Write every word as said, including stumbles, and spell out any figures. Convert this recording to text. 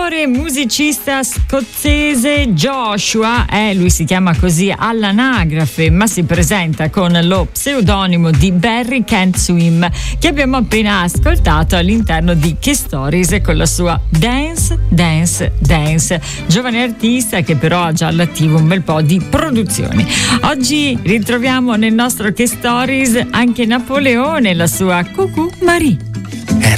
L'attore musicista scozzese Joshua, eh, lui si chiama così all'anagrafe, ma si presenta con lo pseudonimo di Barry Can't Swim, che abbiamo appena ascoltato all'interno di Che Stories con la sua Dance, Dance, Dance. Giovane artista che però ha già all'attivo un bel po' di produzioni. Oggi ritroviamo nel nostro Che Stories anche Napoleone, la sua Coucou Marie.